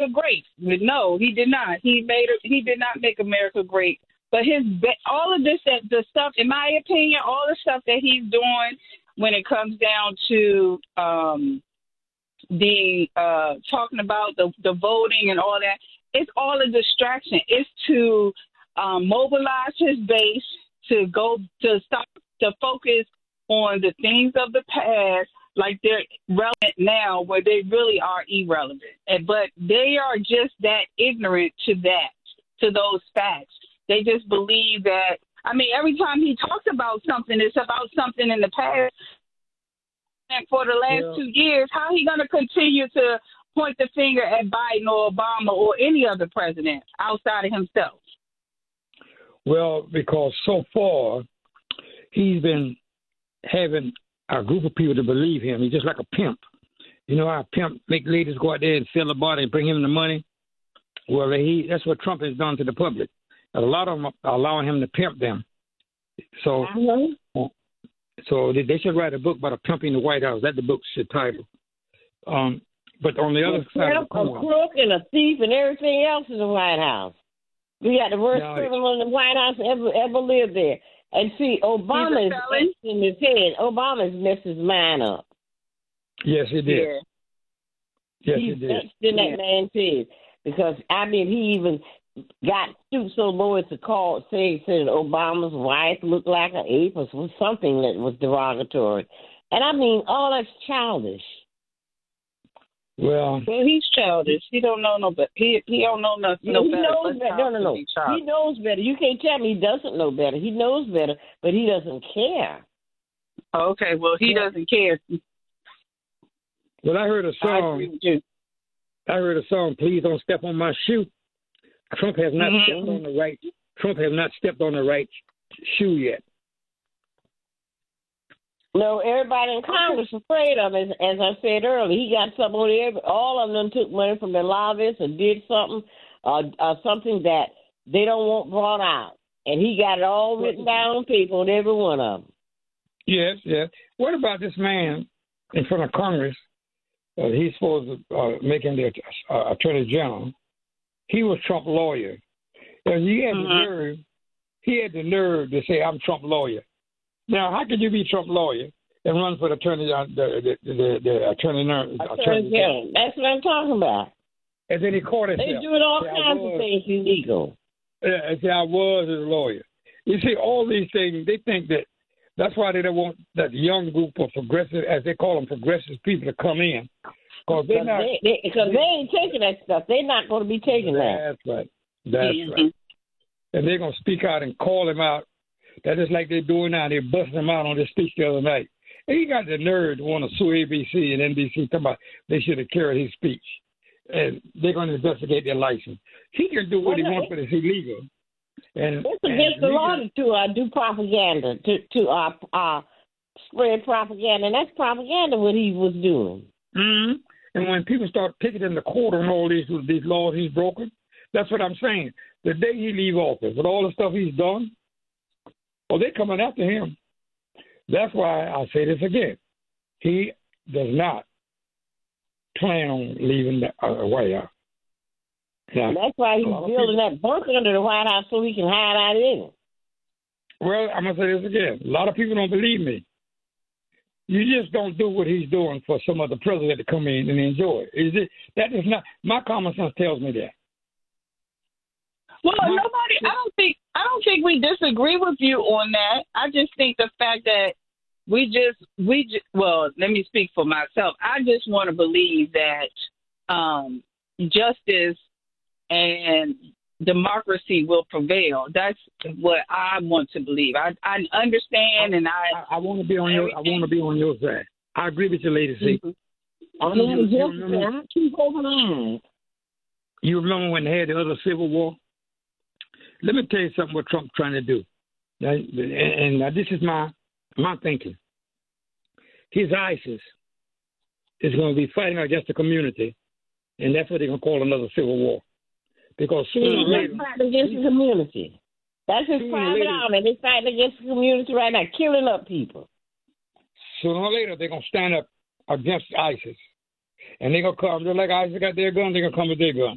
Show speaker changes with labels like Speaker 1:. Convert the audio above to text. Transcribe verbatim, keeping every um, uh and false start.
Speaker 1: great. But no, he did not. He made he did not make America great. But his all of this, that the stuff, in my opinion, all the stuff that he's doing when it comes down to um, the uh, talking about the, the voting and all that, it's all a distraction. It's to um, mobilize his base to go to stop to focus on the things of the past, like they're relevant now, where they really are irrelevant. And, but they are just that ignorant to that, to those facts. They just believe that, I mean, every time he talks about something, it's about something in the past. And for the last yeah. two years, how he going to continue to point the finger at Biden or Obama or any other president outside of himself?
Speaker 2: Well, because so far he's been having a group of people to believe him. He's just like a pimp. You know how a pimp make ladies go out there and sell a body and bring him the money? Well, he that's what Trump has done to the public. A lot of them are allowing him to pimp them. So, mm-hmm. so they, they should write a book about a pimp in the White House. That's the book should title. Um, but on the other
Speaker 3: a
Speaker 2: side of the coin,
Speaker 3: a crook and a thief and everything else in the White House. We got the worst
Speaker 2: no,
Speaker 3: criminal in the White House ever ever lived there. And see, Obama is in his head. Obama's messed his mind up.
Speaker 2: Yes, he did.
Speaker 3: Yeah.
Speaker 2: Yes,
Speaker 3: He's
Speaker 2: he did.
Speaker 3: in that yeah. man's head. Because, I mean, he even got stooped so low as to call, say, said Obama's wife looked like an ape or something that was derogatory. And, I mean, all that's childish.
Speaker 2: Well,
Speaker 1: well, he's childish. He don't know no better. He he don't know nothing. No
Speaker 3: he
Speaker 1: better.
Speaker 3: knows better. No, no, no. He knows better. You can't tell me he doesn't know better. He knows better, but he doesn't care.
Speaker 1: Okay, well, he yeah. doesn't care.
Speaker 2: Well, I heard a song.
Speaker 1: I agree with you.
Speaker 2: I heard a song. Please don't step on my shoe. Trump has not mm-hmm. stepped on the right. Trump has not stepped on the right shoe yet.
Speaker 3: No, everybody in Congress is afraid of him. As, as I said earlier, he got something on every. All of them took money from the lobbyists or did something, uh, uh, something that they don't want brought out, and he got it all written down on paper on every one of them.
Speaker 2: Yes, yes. What about this man in front of Congress? Uh, he's supposed to uh, make him the uh, attorney general. He was Trump lawyer. And he had mm-hmm. the nerve. He had the nerve to say, "I'm Trump lawyer." Now, how could you be Trump lawyer and run for the attorney, uh, the, the, the, the attorney, attorney, attorney
Speaker 3: general? That's what I'm talking about.
Speaker 2: And then he caught himself.
Speaker 3: They doing all say, kinds of things illegal.
Speaker 2: Yeah, and say, I was his lawyer. You see, all these things, they think that that's why they don't want that young group of progressive, as they call them, progressive people to come in. Because they're not.
Speaker 3: They, they, because they ain't taking that stuff. They're not going to be taking that.
Speaker 2: That's right. That's mm-hmm. right. And they're going to speak out and call him out. That is like they're doing now. They're busting him out on this speech the other night. And he got the nerve to want to sue A B C and N B C, talking about they should have carried his speech. And they're going to investigate their license. He can do what well, he wants, but it's illegal. And,
Speaker 3: it's against the law to uh, do propaganda, to, to uh, uh, spread propaganda. And that's propaganda what he was doing.
Speaker 2: Mm-hmm. And when people start picketing the court on all these, these laws he's broken, that's what I'm saying. The day he leave office, with all the stuff he's done, well, they're coming after him. That's why I say this again. He does not plan on leaving the uh, White House.
Speaker 3: Now, that's why he's building people, that bunker under the White House so he can hide out in it.
Speaker 2: Well, I'm going to say this again. A lot of people don't believe me. You just don't do what he's doing for some other president to come in and enjoy it. Is it that is not my common sense tells me that.
Speaker 1: Well, nobody. I don't think. I don't think we disagree with you on that. I just think the fact that we just we just, well, let me speak for myself. I just want to believe that um, justice and democracy will prevail. That's what I want to believe. I, I understand, and I
Speaker 2: I, I want to be on your I want to be on your side. I agree with you, Lady C.
Speaker 3: Mm-hmm. I mean, you, you, remember, keep holding on.
Speaker 2: You remember when they had the other Civil War? Let me tell you something what Trump's trying to do. Now, and now this is my my thinking. His ISIS is going to be fighting against the community, and that's what they're going to call another civil war. Because sooner or later,
Speaker 3: fighting against the community. That's his private army. They're fighting against the community right now, killing up people.
Speaker 2: Sooner or later, they're going to stand up against ISIS. And they're going to come, just like ISIS got their gun, they're going to come with their gun.